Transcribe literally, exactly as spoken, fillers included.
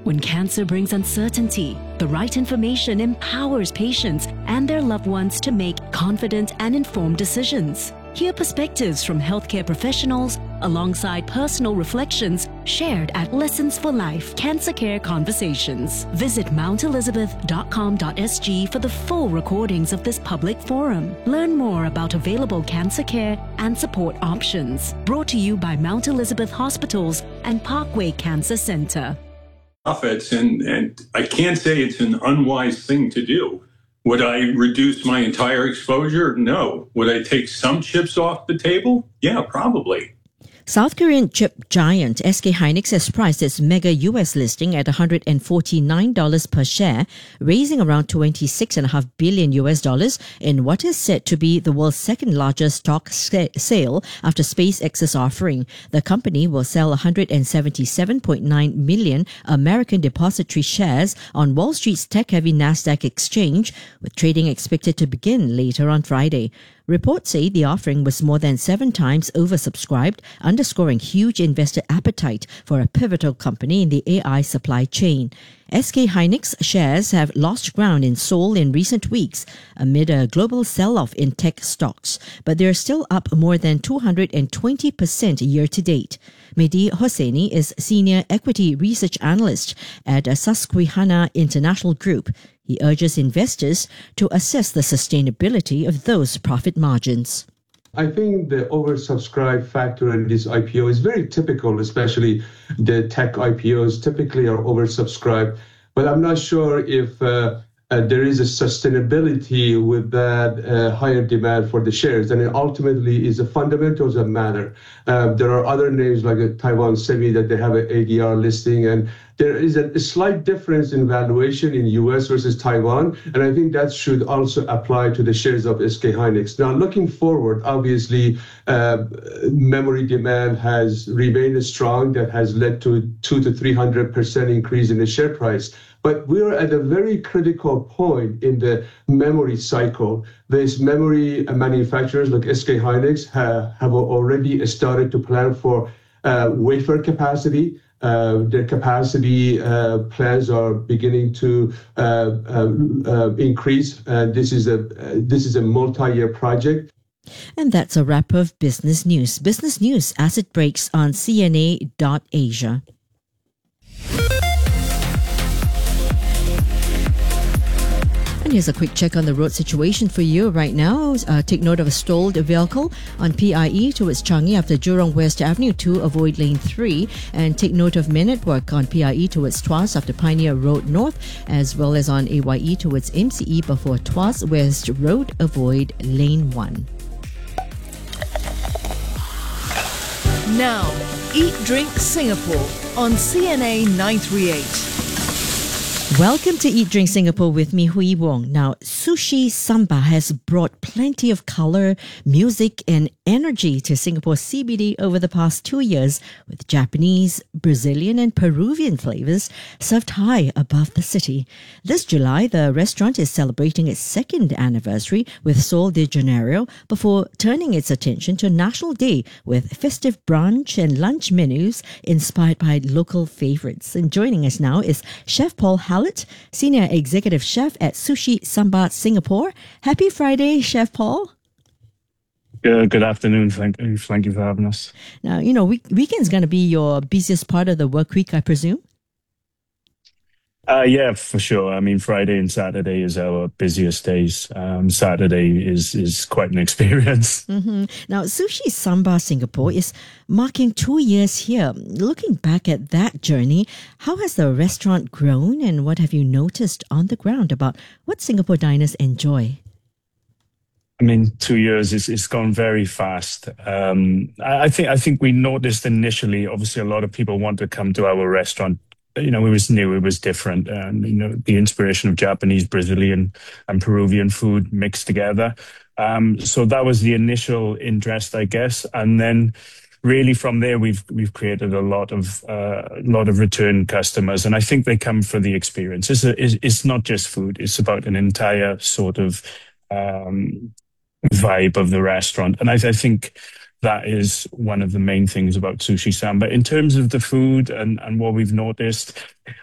When cancer brings uncertainty, the right information empowers patients and their loved ones to make confident and informed decisions. Hear perspectives from healthcare professionals alongside personal reflections shared at Lessons for Life Cancer Care Conversations. Visit mount elizabeth dot com dot s g for the full recordings of this public forum. Learn more about available cancer care and support options. Brought to you by Mount Elizabeth Hospitals and Parkway Cancer Center. Profits, and, and I can't say it's an unwise thing to do. Would I reduce my entire exposure? No. Would I take some chips off the table? Yeah, probably. South Korean chip giant S K Hynix has priced its mega U S listing at one hundred forty-nine dollars per share, raising around twenty-six point five billion U S dollars in what is said to be the world's second largest stock sale after SpaceX's offering. The company will sell one hundred seventy-seven point nine million American depository shares on Wall Street's tech-heavy Nasdaq exchange, with trading expected to begin later on Friday. Reports say the offering was more than seven times oversubscribed, underscoring huge investor appetite for a pivotal company in the A I supply chain. S K Hynix shares have lost ground in Seoul in recent weeks amid a global sell-off in tech stocks, but they're still up more than two hundred twenty percent year-to-date. Mehdi Hosseini is Senior Equity Research Analyst at Susquehanna International Group. He urges investors to assess the sustainability of those profit margins. I think the oversubscribed factor in this I P O is very typical, especially the tech I P Os typically are oversubscribed. But I'm not sure if uh, uh, there is a sustainability with that uh, higher demand for the shares. And it ultimately is the fundamentals that matter. Uh, there are other names like a Taiwan Semi that they have an A D R listing, and there is a, a slight difference in valuation in U S versus Taiwan, and I think that should also apply to the shares of S K Hynix. Now, looking forward, obviously, uh, memory demand has remained strong. That has led to two to three hundred percent increase in the share price. But we're at a very critical point in the memory cycle. These memory manufacturers like S K Hynix have, have already started to plan for uh, wafer capacity. Uh, their capacity uh, plans are beginning to uh, uh, uh, increase. Uh, this is a uh, this is a multi-year project. And that's a wrap of business news. Business news as it breaks on C N A dot Asia. And here's a quick check on the road situation for you right now. Uh, take note of a stalled vehicle on P I E towards Changi after Jurong West Avenue to avoid lane three. And take note of men at work on P I E towards Tuas after Pioneer Road North, as well as on A Y E towards M C E before Tuas West Road, avoid lane one. Now, Eat Drink Singapore on C N A nine thirty-eight. Welcome to Eat Drink Singapore with me, Hui Wong. Now, Sushi Samba has brought plenty of color, music and energy to Singapore C B D over the past two years with Japanese, Brazilian and Peruvian flavors served high above the city. This July, the restaurant is celebrating its second anniversary with Sol de Janeiro before turning its attention to National Day with festive brunch and lunch menus inspired by local favorites. And joining us now is Chef Paul Hallett, Senior Executive Chef at Sushi Samba Singapore. Happy Friday, Chef Paul. Uh, good afternoon. Thank you. Thank you for having us. Now, you know, week, weekend's going to be your busiest part of the work week, I presume? Uh, yeah, for sure. I mean, Friday and Saturday is our busiest days. Um, Saturday is is quite an experience. Mm-hmm. Now, Sushi Samba Singapore is marking two years here. Looking back at that journey, how has the restaurant grown and what have you noticed on the ground about what Singapore diners enjoy? I mean, two years is it's gone very fast. Um, I, I think I think we noticed initially. Obviously, a lot of people want to come to our restaurant. You know, it was new, it was different, and you know, the inspiration of Japanese, Brazilian, and Peruvian food mixed together. Um, so that was the initial interest, I guess, and then really from there we've we've created a lot of uh, lot of return customers, and I think they come for the experience. It's a, it's, it's not just food; it's about an entire sort of um, vibe of the restaurant, and I, I think that is one of the main things about Sushi Samba. In terms of the food and, and what we've noticed,